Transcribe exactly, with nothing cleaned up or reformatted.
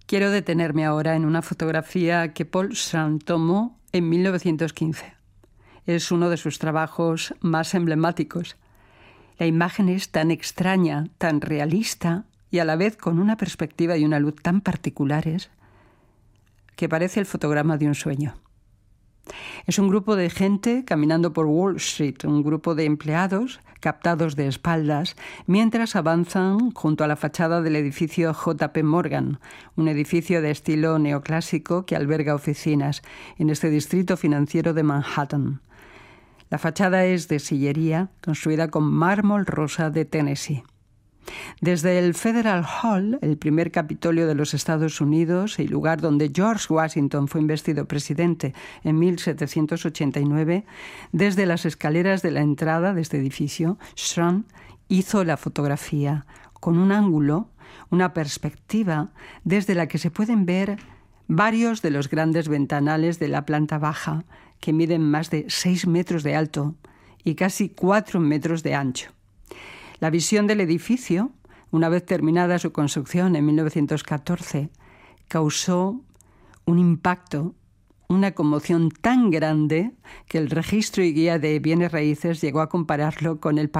Quiero detenerme ahora en una fotografía que Paul Strand tomó en mil novecientos quince. Es uno de sus trabajos más emblemáticos. La imagen es tan extraña, tan realista y a la vez con una perspectiva y una luz tan particulares que parece el fotograma de un sueño. Es un grupo de gente caminando por Wall Street, un grupo de empleados captados de espaldas mientras avanzan junto a la fachada del edificio J P Morgan, un edificio de estilo neoclásico que alberga oficinas en este distrito financiero de Manhattan. La fachada es de sillería construida con mármol rosa de Tennessee. Desde el Federal Hall, el primer Capitolio de los Estados Unidos y lugar donde George Washington fue investido presidente en mil setecientos ochenta y nueve, desde las escaleras de la entrada de este edificio, Strand hizo la fotografía con un ángulo, una perspectiva desde la que se pueden ver varios de los grandes ventanales de la planta baja, que miden más de seis metros de alto y casi cuatro metros de ancho. La visión del edificio, una vez terminada su construcción en mil novecientos catorce, causó un impacto, una conmoción tan grande que el Registro y Guía de Bienes Raíces llegó a compararlo con el